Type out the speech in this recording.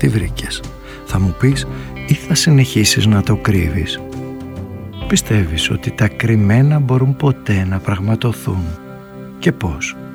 τη βρήκες? Θα μου πεις ή θα συνεχίσεις να το κρύβεις? Πιστεύεις ότι τα κρυμμένα μπορούν ποτέ να πραγματοθούν? Και πώς?